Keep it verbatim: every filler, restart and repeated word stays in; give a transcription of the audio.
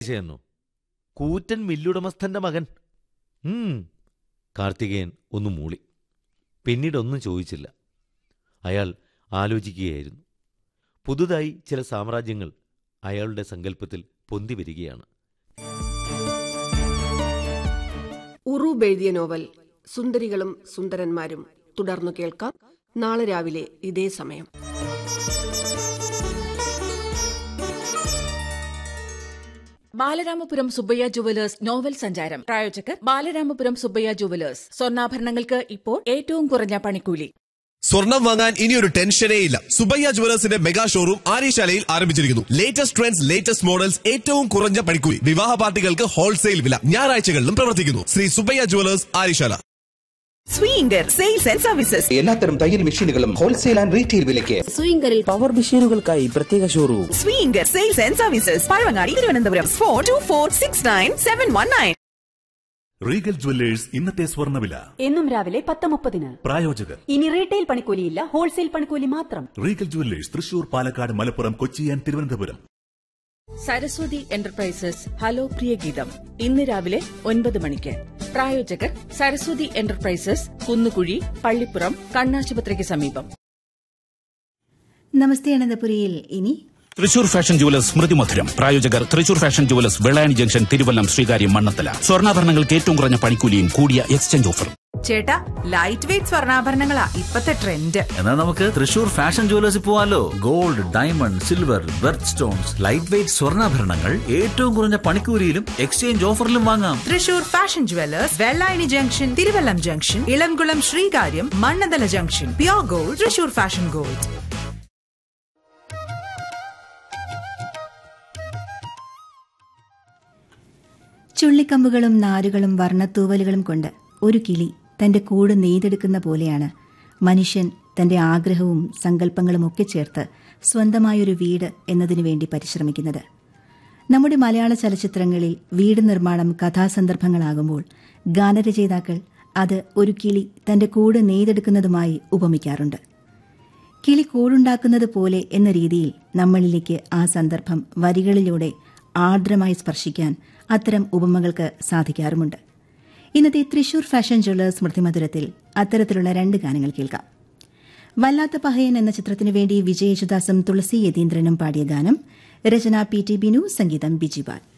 ചെന്നു. കൂറ്റൻ മില്ലുടമസ്ഥന്റെ മകൻ. ഉം കാർത്തികേയൻ ഒന്ന് മൂളി. പിന്നീടൊന്നും ചോദിച്ചില്ല. അയാൾ ആലോചിക്കുകയായിരുന്നു. പുതുതായി ചില സാമ്രാജ്യങ്ങൾ അയാളുടെ സങ്കല്പത്തിൽ പൊന്തി വരികയാണ്. ഉറൂബ് എഴുതിയ നോവൽ സുന്ദരികളും സുന്ദരന്മാരും തുടർന്നു കേൾക്കാം നാളെ രാവിലെ ഇതേ സമയം. ബാലരാമപുരം സുബ്ബയ്യ ജുവലേഴ്സ് നോവൽ സഞ്ചാരം. പ്രായോജകർ ബാലരാമപുരം സുബ്ബയ്യ ജുവലേഴ്സ്. സ്വർണ്ണാഭരണങ്ങൾക്ക് ഇപ്പോൾ ഏറ്റവും കുറഞ്ഞ പണിക്കൂലി. സ്വർണം വാങ്ങാൻ ഇനിയൊരു ടെൻഷനേ ഇല്ല. സുബ്ബയ്യ ജുവലേഴ്സിന്റെ മെഗാ ഷോറൂം ആര്യശാലയിൽ ആരംഭിച്ചിരിക്കുന്നു. ലേറ്റസ്റ്റ് ട്രെൻഡ്സ്, ലേറ്റസ്റ്റ് മോഡൽസ്, ഏറ്റവും കുറഞ്ഞ പണിക്കൂലി. വിവാഹ പാർട്ടികൾക്ക് ഹോൾസെയിൽ വില. ഞായറാഴ്ചകളിലും പ്രവർത്തിക്കുന്നു. Shri Subbaiah jewellers, Aryasala. Swinger sales and services. എല്ലാത്തരം തയ്യൽ മെഷീനുകളും ഹോൾസെയിൽ ആൻഡ് റീറ്റെയിൽ വിലയ്ക്ക്. സ്വിംഗറിൽ പവർ മെഷീനുകൾക്കായി പ്രത്യേക showroom. Swinger sales and services, Pazhavangadi, Thiruvananthapuram. Four to four six nine seven one nine. Regal jewellers ഇന്നത്തെ സ്വർണ്ണവില എന്നും രാവിലെ പത്ത് മുപ്പതിന്. പ്രായോജകർ ഇനി റീറ്റെയിൽ പണിക്കൂലിയില്ല, ഹോൾസെയിൽ പണിക്കൂലി മാത്രം. Regal jewellers, Thrissur, Palakkad, Malappuram, Kochi and Thiruvananthapuram. Saraswati enterprises hello പ്രിയ ഗീതം ഇന്ന് രാവിലെ ഒൻപത് മണിക്ക്. പ്രായോജകർ സരസ്വതി എന്റർപ്രൈസസ്, കുന്നുകുഴി, പള്ളിപ്പുറം, കണ്ണാശുപത്രിക്ക് സമീപം. നമസ്തേ അനന്തപുരിയിൽ ഇനി തൃശൂർ ഫാഷൻ ജുവലേഴ്സ് സ്മൃതി മധുരം. പ്രായോജകർ Thrissur fashion jewellers, Vellayani junction, Thiruvallam, Sreekaryam, Mannathala. സ്വർണ്ണാഭരണങ്ങൾക്ക് ഏറ്റവും കുറഞ്ഞ പണിക്കൂലിയും കൂടിയ എക്സ്ചേഞ്ച് ഓഫറും. ചേട്ടാ, ലൈറ്റ് വെയിറ്റ് സ്വർണ്ണാഭരണങ്ങളാ ഇപ്പത്തെ ട്രെൻഡ്. എന്നാൽ നമുക്ക് തൃശൂർ ഫാഷൻ ജുവലേഴ്സിൽ പോവാലോ. Gold, diamond, silver, berth stones, light weight സ്വർണ്ണാഭരണങ്ങൾ ഏറ്റവും കുറഞ്ഞ പണിക്കൂലിയിലും എക്സ്ചേഞ്ച് ഓഫറിലും വാങ്ങാം. Thrissur fashion jewellers, Vellayani junction, Thiruvallam junction, Elamkulam, Sreekaryam, Mannanthala junction. Pure gold, Thrissur fashion gold. ചുള്ളിക്കമ്പുകളും നാരുകളും വർണ്ണത്തൂവലുകളും കൊണ്ട് ഒരു കിളി തന്റെ കൂട് നെയ്തെടുക്കുന്ന പോലെയാണ് മനുഷ്യൻ തന്റെ ആഗ്രഹവും സങ്കല്പങ്ങളുമൊക്കെ ചേർത്ത് സ്വന്തമായൊരു വീട് എന്നതിനു വേണ്ടി പരിശ്രമിക്കുന്നത്. നമ്മുടെ മലയാള ചലച്ചിത്രങ്ങളിൽ വീട് നിർമ്മാണം കഥാസന്ദർഭങ്ങളാകുമ്പോൾ ഗാനരചയിതാക്കൾ അത് ഒരു കിളി തന്റെ കൂട് നെയ്തെടുക്കുന്നതുമായി ഉപമിക്കാറുണ്ട്. കിളി കൂടുണ്ടാക്കുന്നത് പോലെ എന്ന രീതിയിൽ നമ്മളിലേക്ക് ആ സന്ദർഭം വരികളിലൂടെ ആർദ്രമായി സ്പർശിക്കാൻ അത്തരം ഉപമകൾക്ക് സാധിക്കാറുമുണ്ട്. ഇന്നത്തെ തൃശൂർ ഫാഷൻ ജ്വല്ലേഴ്സ് സ്മൃതിമധുരത്തിൽ അത്തരത്തിലുള്ള രണ്ട് ഗാനങ്ങൾ കേൾക്കാം. വല്ലാത്ത പഹയൻ എന്ന ചിത്രത്തിനു വേണ്ടി വിജയ് യേശുദാസും തുളസി യതീന്ദ്രനും പാടിയ ഗാനം. രചന പി ടി ബിനു, സംഗീതം ബിജിപാൽ.